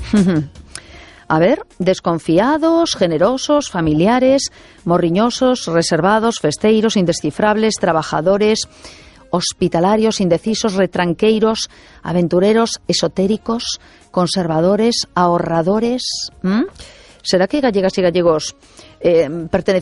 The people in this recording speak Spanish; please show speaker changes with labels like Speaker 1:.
Speaker 1: A ver, desconfiados, generosos, familiares, morriñosos, reservados, festeiros, indescifrables, trabajadores, hospitalarios, indecisos, retranqueiros, aventureros, esotéricos, conservadores, ahorradores. ¿Será que gallegas y gallegos pertenecemos